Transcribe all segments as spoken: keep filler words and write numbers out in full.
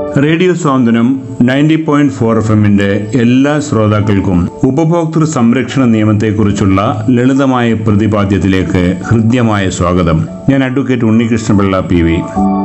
Radio സ്വാന്തനം ninety point four F എമ്മിന്റെ എല്ലാ ശ്രോതാക്കൾക്കും ഉപഭോക്തൃ സംരക്ഷണ നിയമത്തെക്കുറിച്ചുള്ള ലളിതമായ പ്രതിപാദ്യത്തിലേക്ക് ഹൃദ്യമായ സ്വാഗതം. ഞാൻ അഡ്വക്കേറ്റ് ഉണ്ണികൃഷ്ണപിള്ള പി വി.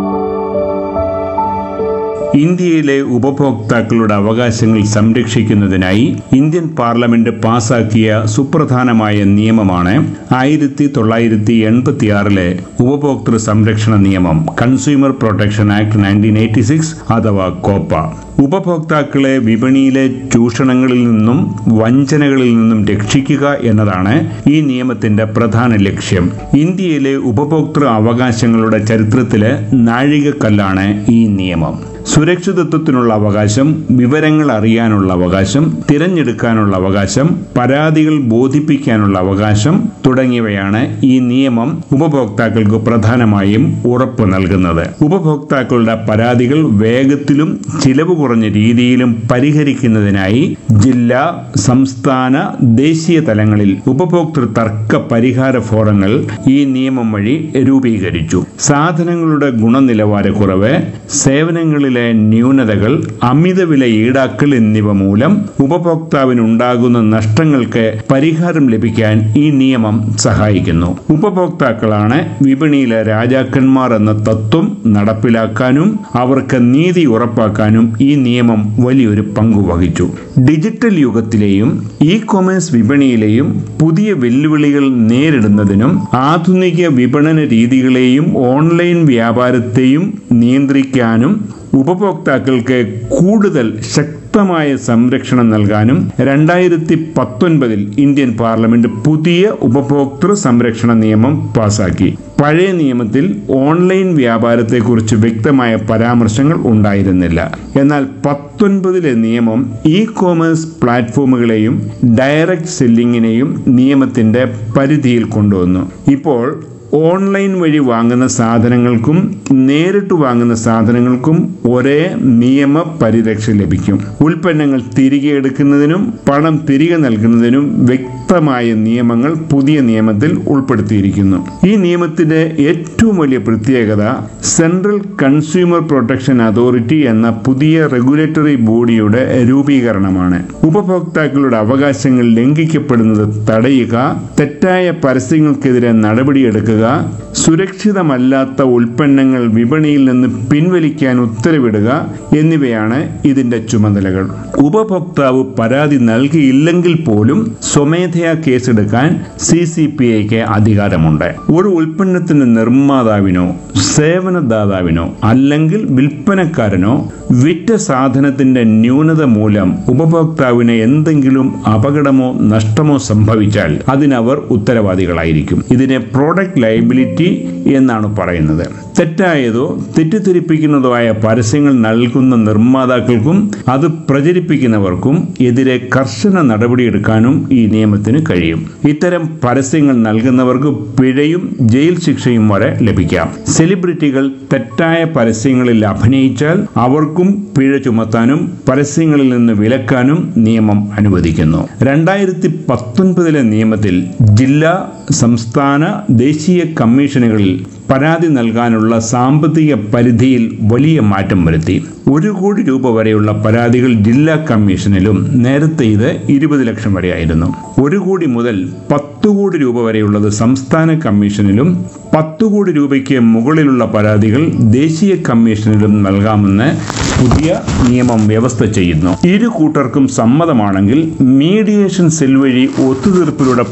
ഇന്ത്യയിലെ ഉപഭോക്താക്കളുടെ അവകാശങ്ങൾ സംരക്ഷിക്കുന്നതിനായി ഇന്ത്യൻ പാർലമെന്റ് പാസാക്കിയ സുപ്രധാനമായ നിയമമാണ് ആയിരത്തി തൊള്ളായിരത്തി എൺപത്തി ആറിലെ ഉപഭോക്തൃ സംരക്ഷണ നിയമം, consumer protection act nineteen eighty six അഥവാ കോപ്പ. ഉപഭോക്താക്കളെ വിപണിയിലെ ചൂഷണങ്ങളിൽ നിന്നും വഞ്ചനകളിൽ നിന്നും രക്ഷിക്കുക എന്നതാണ് ഈ നിയമത്തിന്റെ പ്രധാന ലക്ഷ്യം. ഇന്ത്യയിലെ ഉപഭോക്തൃ അവകാശങ്ങളുടെ ചരിത്രത്തിലെ നാഴികക്കല്ലാണ് ഈ നിയമം. സുരക്ഷിതത്വത്തിനുള്ള അവകാശം, വിവരങ്ങൾ അറിയാനുള്ള അവകാശം, തിരഞ്ഞെടുക്കാനുള്ള അവകാശം, പരാതികൾ ബോധിപ്പിക്കാനുള്ള അവകാശം തുടങ്ങിയവയാണ് ഈ നിയമം ഉപഭോക്താക്കൾക്ക് പ്രധാനമായും ഉറപ്പു നൽകുന്നത്. ഉപഭോക്താക്കളുടെ പരാതികൾ വേഗത്തിലും ചിലവ് കുറഞ്ഞ രീതിയിലും പരിഹരിക്കുന്നതിനായി ജില്ലാ, സംസ്ഥാന, ദേശീയ തലങ്ങളിൽ ഉപഭോക്തൃ തർക്ക പരിഹാര ഫോറങ്ങൾ ഈ നിയമം വഴി രൂപീകരിച്ചു. സാധനങ്ങളുടെ ഗുണനിലവാരക്കുറവ്, സേവനങ്ങളിൽ ന്യൂനതകൾ, അമിതവില ഈടാക്കൽ എന്നിവ മൂലം ഉപഭോക്താവിനുണ്ടാകുന്ന നഷ്ടങ്ങൾക്ക് പരിഹാരം ലഭിക്കാൻ ഈ നിയമം സഹായിക്കുന്നു. ഉപഭോക്താക്കളാണ് വിപണിയിലെ രാജാക്കന്മാർ എന്ന തത്വം നടപ്പിലാക്കാനും അവർക്ക് നീതി ഉറപ്പാക്കാനും ഈ നിയമം വലിയൊരു പങ്കു വഹിച്ചു. ഡിജിറ്റൽ യുഗത്തിലെയും ഇ കൊമേഴ്സ് വിപണിയിലെയും പുതിയ വെല്ലുവിളികൾ നേരിടുന്നതിനും ആധുനിക വിപണന രീതികളെയും ഓൺലൈൻ വ്യാപാരത്തെയും നിയന്ത്രിക്കാനും ഉപഭോക്താക്കൾക്ക് കൂടുതൽ ശക്തമായ സംരക്ഷണം നൽകാനും രണ്ടായിരത്തി പത്തൊൻപതിൽ ഇന്ത്യൻ പാർലമെന്റ് പുതിയ ഉപഭോക്തൃ സംരക്ഷണ നിയമം പാസാക്കി. പഴയ നിയമത്തിൽ ഓൺലൈൻ വ്യാപാരത്തെക്കുറിച്ച് വ്യക്തമായ പരാമർശങ്ങൾ ഉണ്ടായിരുന്നില്ല. എന്നാൽ പത്തൊൻപതിലെ നിയമം ഇ കോമേഴ്സ് പ്ലാറ്റ്ഫോമുകളെയും ഡയറക്റ്റ് സെല്ലിങ്ങിനെയും നിയമത്തിന്റെ പരിധിയിൽ കൊണ്ടുവന്നു. ഇപ്പോൾ ഓൺലൈൻ വഴി വാങ്ങുന്ന സാധനങ്ങൾക്കും നേരിട്ട് വാങ്ങുന്ന സാധനങ്ങൾക്കും ഒരേ നിയമ പരിരക്ഷ ലഭിക്കും. ഉൽപ്പന്നങ്ങൾ തിരികെ എടുക്കുന്നതിനും പണം തിരികെ നൽകുന്നതിനും വ്യക്തമായ നിയമങ്ങൾ പുതിയ നിയമത്തിൽ ഉൾപ്പെടുത്തിയിരിക്കുന്നു. ഈ നിയമത്തിന്റെ ഏറ്റവും വലിയ പ്രത്യേകത സെൻട്രൽ കൺസ്യൂമർ പ്രൊട്ടക്ഷൻ അതോറിറ്റി എന്ന പുതിയ റെഗുലേറ്ററി ബോഡിയുടെ രൂപീകരണമാണ്. ഉപഭോക്താക്കളുടെ അവകാശങ്ങൾ ലംഘിക്കപ്പെടുന്നത് തടയുക, തെറ്റായ പരസ്യങ്ങൾക്കെതിരെ നടപടിയെടുക്കുക, സുരക്ഷിതമല്ലാത്ത ഉൽപ്പന്നങ്ങൾ വിപണിയിൽ നിന്ന് പിൻവലിക്കാൻ ഉത്തരവിടുക എന്നിവയാണ് ഇതിന്റെ ചുമതലകൾ. ഉപഭോക്താവ് പരാതി നൽകിയില്ലെങ്കിൽ പോലും സ്വമേധയാ കേസെടുക്കാൻ സി സി പി ഐക്ക് അധികാരമുണ്ട്. ഒരു ഉൽപ്പന്നത്തിന്റെ നിർമ്മാതാവിനോ സേവനദാതാവിനോ അല്ലെങ്കിൽ വിൽപ്പനക്കാരനോ വിറ്റ സാധനത്തിന്റെ ന്യൂനത മൂലം ഉപഭോക്താവിന് എന്തെങ്കിലും അപകടമോ നഷ്ടമോ സംഭവിച്ചാൽ അതിനവർ ഉത്തരവാദികളായിരിക്കും. ഇതിനെ പ്രോഡക്റ്റ് ലയബിലിറ്റി എന്നാണ് പറയുന്നത്. തെറ്റായതോ തെറ്റിദ്ധരിപ്പിക്കുന്നതോ ആയ പരസ്യങ്ങൾ നൽകുന്ന നിർമ്മാതാക്കൾക്കും അത് പ്രചരിപ്പിക്കുന്നവർക്കും എതിരെ കർശന നടപടിയെടുക്കാനും ഈ നിയമത്തിന് കഴിയും. ഇത്തരം പരസ്യങ്ങൾ നൽകുന്നവർക്ക് പിഴയും ജയിൽ ശിക്ഷയും വരെ ലഭിക്കാം. സെലിബ്രിറ്റികൾ തെറ്റായ പരസ്യങ്ങളിൽ അഭിനയിച്ചാൽ അവർക്കും പിഴ ചുമത്താനും പരസ്യങ്ങളിൽ നിന്ന് വിലക്കാനും നിയമം അനുവദിക്കുന്നു. രണ്ടായിരത്തി പത്തൊൻപതിലെ നിയമത്തിൽ ജില്ലാ, സംസ്ഥാന, ദേശീയ കമ്മീഷനുകളിൽ പരാതി നൽകാനുള്ള സാമ്പത്തിക പരിധിയിൽ വലിയ മാറ്റം വരുത്തി. ഒരു കോടി രൂപ വരെയുള്ള പരാതികൾ ജില്ലാ കമ്മീഷനിലും നേരത്തെ ഇത് ഇരുപത് ലക്ഷം വരെയായിരുന്നു. ഒരു കോടി മുതൽ പത്ത് കോടി രൂപ വരെയുള്ളത് സംസ്ഥാന കമ്മീഷനിലും പത്ത് കോടി രൂപയ്ക്ക് മുകളിലുള്ള പരാതികൾ ദേശീയ കമ്മീഷനിലും നൽകാമെന്ന് പുതിയ നിയമം വ്യവസ്ഥ ചെയ്യുന്നു. ഇരു കൂട്ടർക്കും സമ്മതമാണെങ്കിൽ മീഡിയേഷൻ സെൽ വഴി ഒത്തുതീർപ്പിലൂടെ